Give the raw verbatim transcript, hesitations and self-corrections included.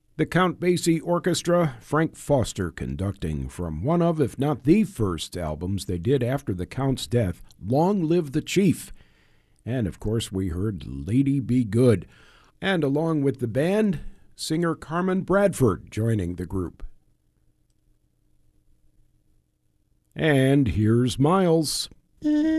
The Count Basie Orchestra, Frank Foster conducting from one of, if not the first albums they did after the Count's death, Long Live the Chief. And of course we heard Lady Be Good. And along with the band, singer Carmen Bradford joining the group. And here's Miles.